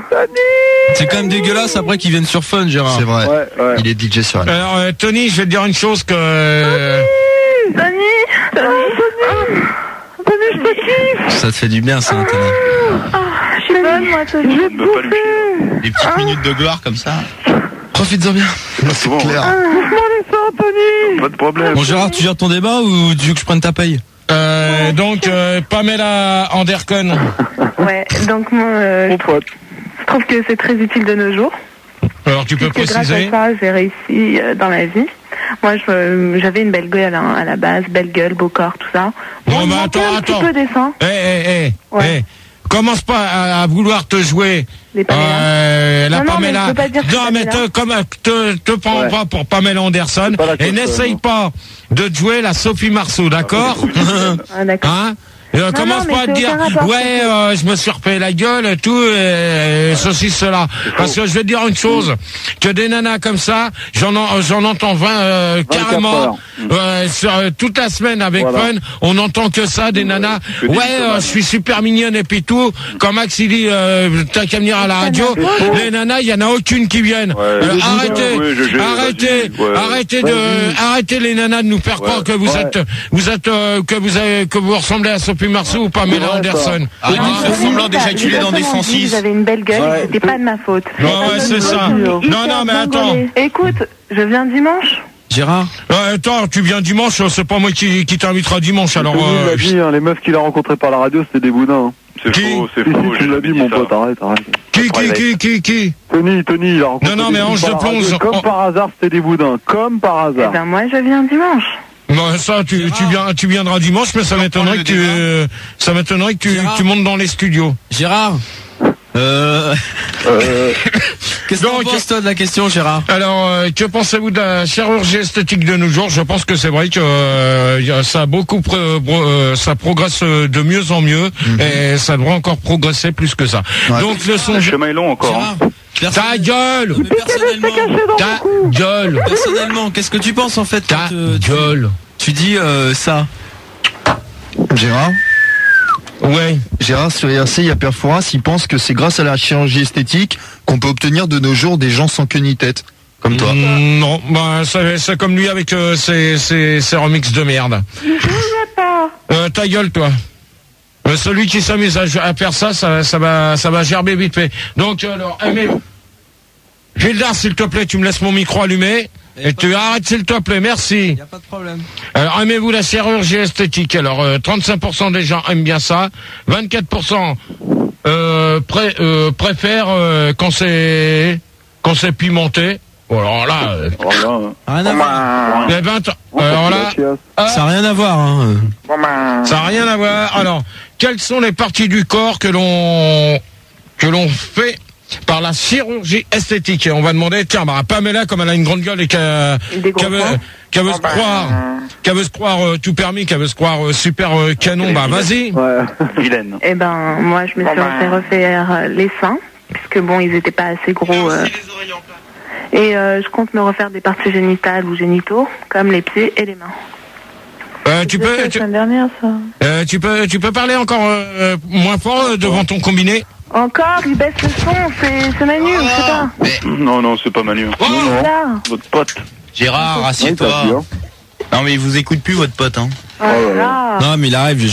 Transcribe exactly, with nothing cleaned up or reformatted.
C'est quand même dégueulasse après qu'ils viennent sur Fun, Gérard. C'est vrai. Ouais, ouais. Il est D J sur elle. Alors, euh, Tony, je vais te dire une chose que... Euh... Tony, Tony, Tony, Tony, je te kiffe. Ça te fait du bien, ça, Tony. Ah, je suis bonne, moi, Tony. Je vais te bouffer. Des petites minutes de gloire comme ça. Profites-en bien. C'est clair. Doucement les seins, Tony. Pas de problème. Bon, Gérard, tu gères ton débat ou tu veux que je prenne ta paye? Euh, donc, euh, Pamela Anderson. Ouais, donc moi, euh, je, trouve, je trouve que c'est très utile de nos jours. Alors, tu peux Puisque préciser? grâce à ça, j'ai réussi euh, dans la vie. Moi, je, j'avais une belle gueule hein, à la base, belle gueule, beau corps, tout ça. Bon, Moi, bah, je attends, manquais un attends. petit peu des seins. Eh, eh, eh, Ouais. eh. Commence pas à, à vouloir te jouer Les Pamela. euh, la Non, non, mais Pamela. je veux pas dire que non, c'est mais Pamela. te, comme, te, te prends Ouais. pas pour Pamela Anderson pas la et cause, n'essaye non. pas de te jouer la Sophie Marceau, d'accord? Ah, d'accord. Hein? Euh, Non, commence non, pas à mais te c'est dire, aucun rapport, ouais, c'est tout. euh, je me suis repayé la gueule et tout, et, et ceci, cela. Parce que je vais te dire une chose, que des nanas comme ça, j'en en- j'en entends vingt, euh, carrément, heures. euh, sur, euh, toute la semaine avec Voilà. Fun, on n'entend que ça, des nanas, je fais des ouais, euh, je suis super mignonne et puis tout, quand Max il dit, euh, t'as qu'à venir à la radio, les nanas, il y en a aucune qui viennent. Ouais. Euh, Oui, arrêtez, oui, je- je- arrêtez, vas-y, ouais. arrêtez de, Vas-y. arrêtez les nanas de nous faire croire que vous Ouais. êtes, vous êtes, euh, que vous avez, que vous ressemblez à Sophie Marceau ou Pamela Ouais, Anderson. Arrête de Hein? faire semblant d'éjaculer J'ai dans des simplement dit que cent six. J'avais une belle gueule, Ouais. c'était pas de ma faute. Ouais, ouais, c'est ça. Non, non, mais attends. Écoute, je viens dimanche. Gérard? Ouais, attends, tu viens dimanche, c'est pas moi qui, qui t'invitera dimanche, alors, Tony euh, l'a dit, hein, les meufs qu'il a rencontrées par la radio, c'était des boudins. Hein. C'est Qui faux, c'est Si, faux. si, tu j'ai l'as jamais dit, mon ça. pote, arrête, arrête. qui, qui, qui, qui, qui? Tony, Tony, il a rencontré Non, non, mais des Ange filles de par la radio, Ponce, Comme on- par hasard, c'était des boudins. Comme par Eh hasard. ben moi, je viens dimanche. Non, ça, tu, tu viens, tu viendras dimanche, mais ça m'étonnerait que tu, euh, ça m'étonnerait que tu, Gérard. que tu montes dans les studios. Gérard? Euh... Euh, Qu'est-ce que Donc- tu penses, toi, de la question, Gérard? Alors, euh, que pensez-vous de la chirurgie esthétique de nos jours? Je pense que c'est vrai que euh, y a- ça a beaucoup, pro- pro- euh, ça progresse de mieux en mieux, et ça devrait encore progresser plus que ça. Ouais. Donc le son, Le chemin est long encore. Gérard? Hein. Personne- ta gueule, Mais personnellement, ta gueule, personnellement, qu'est-ce que tu penses, en fait, ta quand euh, tu, gueule. tu dis euh, ça? Gérard Ouais. Gérard, sur I R C, il y a Père Fouras, il pense que c'est grâce à la chirurgie esthétique qu'on peut obtenir de nos jours des gens sans queue ni tête. Comme toi. Mm, non, bah, c'est, c'est comme lui avec euh, ses, ses, ses remixes de merde. Euh, ta gueule, toi. Euh, celui qui s'amuse à, à faire ça, ça, ça va, ça va gerber vite fait. Donc, alors, aimez. Gildar, s'il te plaît, tu me laisses mon micro allumé. Et tu arrêtes, s'il te plaît, merci. Y a pas de problème. Alors, aimez-vous la chirurgie esthétique? Alors, euh, trente-cinq pour cent des gens aiment bien ça. vingt-quatre pour cent euh, pré, euh, préfèrent euh, quand c'est quand c'est pimenté. Bon, alors là, euh, voilà. Rien à voir. les vingt, alors là, Ça n'a rien à voir, hein. ça n'a rien à voir. Alors, quelles sont les parties du corps que l'on que l'on fait par la chirurgie esthétique? Et on va demander, tiens, bah, Pamela, comme elle a une grande gueule et qu'elle Des gros qu'elle veut, seins. qu'elle veut se croire, qu'elle veut se croire euh, tout permis, qu'elle veut se croire euh, super euh, canon, bah vas-y. Ouais. Vilaine. Eh ben, moi, je me suis fait refaire euh, les seins, puisque bon, ils étaient pas assez gros. euh, et euh, je compte me refaire des parties génitales ou génitaux, comme les pieds et les mains. Euh, tu J'ai fait peux, la tu, semaine dernière, ça. euh, tu peux, tu peux parler encore euh, moins fort euh, devant ton combiné. Encore, il baisse le son, c'est, c'est Manu, je sais pas. Non, non, c'est pas Manu. Là. Votre pote. Gérard, Oui, t'as assieds-toi. dit, hein. Non, mais il vous écoute plus, votre pote, hein. Oh là là. Non, mais il arrive,